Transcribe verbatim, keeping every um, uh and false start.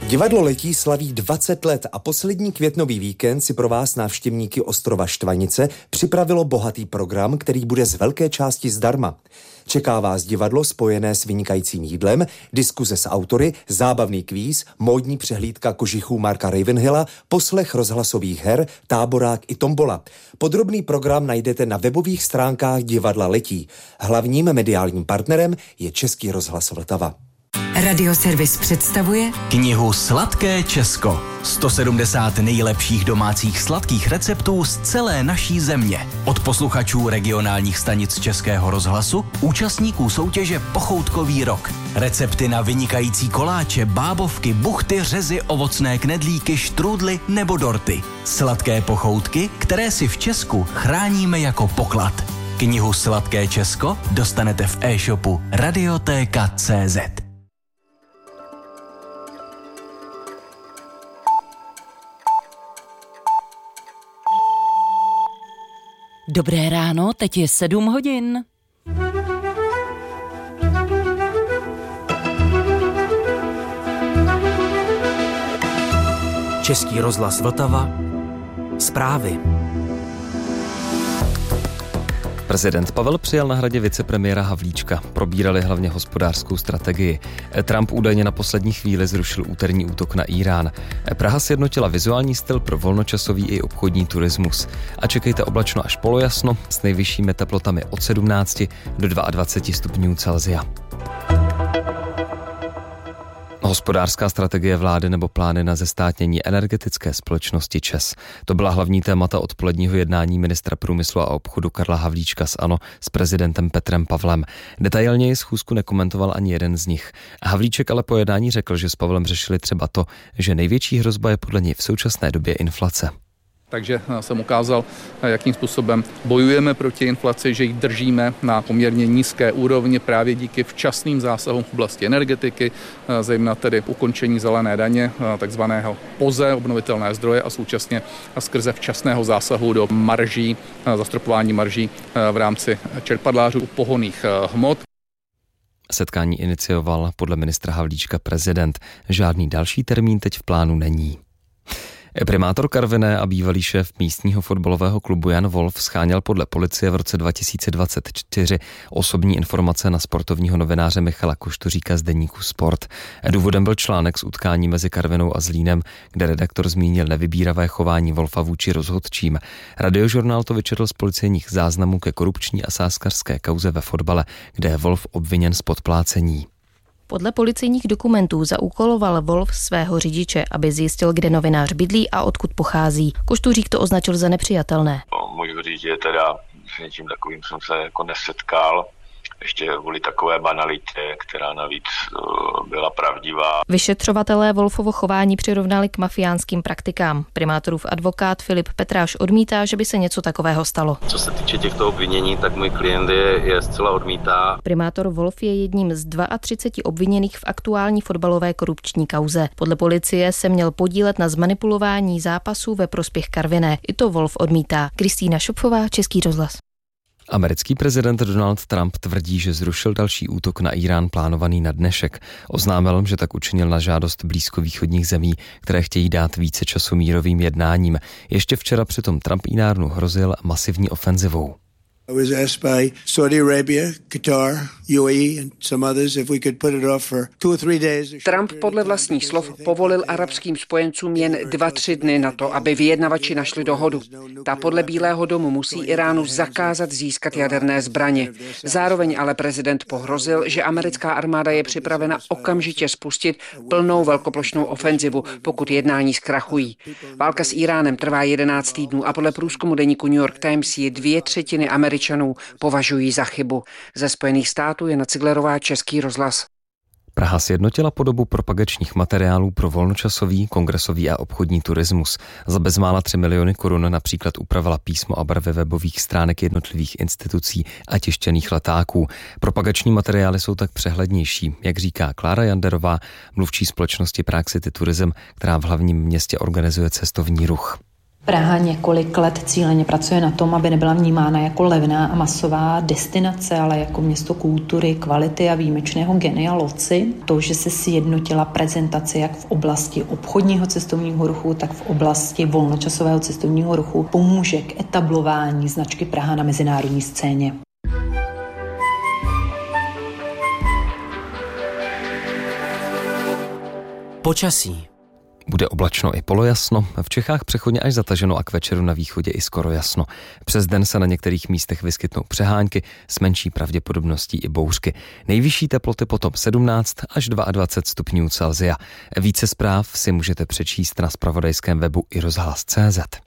Divadlo Letí slaví dvacet let a poslední květnový víkend si pro vás návštěvníky ostrova Štvanice připravilo bohatý program, který bude z velké části zdarma. Čeká vás divadlo spojené s vynikajícím jídlem, diskuze s autory, zábavný kvíz, módní přehlídka kožichů Marka Ravenhilla, poslech rozhlasových her, táborák i tombola. Podrobný program najdete na webových stránkách Divadla Letí. Hlavním mediálním partnerem je Český rozhlas Vltava. Radioservis představuje knihu Sladké Česko. sto sedmdesát nejlepších domácích sladkých receptů z celé naší země. Od posluchačů regionálních stanic Českého rozhlasu, účastníků soutěže Pochoutkový rok. Recepty na vynikající koláče, bábovky, buchty, řezy, ovocné knedlíky, štrůdly nebo dorty. Sladké pochoutky, které si v Česku chráníme jako poklad. Knihu Sladké Česko dostanete v e-shopu radiotéka tečka cé zet. Dobré ráno, teď je sedm hodin. Český rozhlas Vltava. Zprávy. Prezident Pavel přijal na Hradě vicepremiéra Havlíčka. Probírali hlavně hospodářskou strategii. Trump údajně na poslední chvíli zrušil úterní útok na Írán. Praha sjednotila vizuální styl pro volnočasový i obchodní turismus. A čekejte oblačno až polojasno s nejvyššími teplotami od sedmnácti do dvaceti dvou stupňů Celsia. Hospodářská strategie vlády nebo plány na zestátnění energetické společnosti ČEZ. To byla hlavní témata odpoledního jednání ministra průmyslu a obchodu Karla Havlíčka z ANO s prezidentem Petrem Pavlem. Detailněji schůzku nekomentoval ani jeden z nich. Havlíček ale po jednání řekl, že s Pavlem řešili třeba to, že největší hrozba je podle něj v současné době inflace. Takže jsem ukázal, jakým způsobem bojujeme proti inflaci, že ji držíme na poměrně nízké úrovni právě díky včasným zásahům v oblasti energetiky, zejména tedy ukončení zelené daně, takzvaného P O Z E, obnovitelné zdroje, a současně skrze včasného zásahu do marží, zastropování marží v rámci čerpadlářů pohonných hmot. Setkání inicioval podle ministra Havlíčka prezident. Žádný další termín teď v plánu není. Primátor Karviné a bývalý šéf místního fotbalového klubu Jan Wolf scháněl podle policie v roce dva tisíce dvacet čtyři osobní informace na sportovního novináře Michala Koštoříka z deníku Sport. Důvodem byl článek z utkání mezi Karvinou a Zlínem, kde redaktor zmínil nevybíravé chování Wolfa vůči rozhodčím. Radiožurnál to vyčetl z policejních záznamů ke korupční a sázkařské kauze ve fotbale, kde je Wolf obviněn z podplácení. Podle policejních dokumentů zaúkoloval Wolf svého řidiče, aby zjistil, kde novinář bydlí a odkud pochází. Koštuřík to označil za nepřijatelné. Můj řidič je teda s něčím takovým jsem se jako nesetkal. Ještě kvůli takové banalitě, která navíc uh, byla pravdivá. Vyšetřovatelé Wolfovo chování přirovnali k mafiánským praktikám. Primátorův advokát Filip Petráš odmítá, že by se něco takového stalo. Co se týče těchto obvinění, tak můj klient je, je zcela odmítá. Primátor Wolf je jedním z třiceti dvou obviněných v aktuální fotbalové korupční kauze. Podle policie se měl podílet na zmanipulování zápasů ve prospěch Karviné. I to Wolf odmítá. Kristýna Šopfová, Český rozhlas. Americký prezident Donald Trump tvrdí, že zrušil další útok na Írán plánovaný na dnešek. Oznámil, že tak učinil na žádost blízkovýchodních zemí, které chtějí dát více času mírovým jednáním. Ještě včera přitom Trump Iránu hrozil masivní ofenzivou. I was asked by Saudi Arabia, Qatar, U A E and some others if we could put it off for two or three days. Trump podle vlastních slov povolil arabským spojencům jen dva, tři dny na to, aby vyjednavači našli dohodu. Ta podle Bílého domu musí Iránu zakázat získat jaderné zbraně. Zároveň ale prezident pohrozil, že americká armáda je připravena okamžitě spustit plnou velkoplošnou ofenzivu, pokud jednání zkrachují. Válka s Iránem trvá jedenáct týdnů a podle průzkumu deníku New York Times je dvě třetiny Američanů považují za chybu. Ze Spojených států je Ciglerová, Český rozhlas. Praha sjednotila podobu propagačních materiálů pro volnočasový, kongresový a obchodní turismus. Za bezmála tři miliony korun například upravila písmo a barvy webových stránek jednotlivých institucí a tištěných letáků. Propagační materiály jsou tak přehlednější, jak říká Klára Janderová, mluvčí společnosti Prague City Tourism, která v hlavním městě organizuje cestovní ruch. Praha několik let cíleně pracuje na tom, aby nebyla vnímána jako levná a masová destinace, ale jako město kultury, kvality a výjimečného genia loci. To, že se sjednotila prezentace jak v oblasti obchodního cestovního ruchu, tak v oblasti volnočasového cestovního ruchu, pomůže k etablování značky Praha na mezinárodní scéně. Počasí. Bude oblačno i polojasno, v Čechách přechodně až zataženo a k večeru na východě i skoro jasno. Přes den se na některých místech vyskytnou přehánky, s menší pravděpodobností i bouřky. Nejvyšší teploty potom sedmnáct až dvacet dva stupňů Celsia. Více zpráv si můžete přečíst na zpravodajském webu i rozhlas tečka cé zet.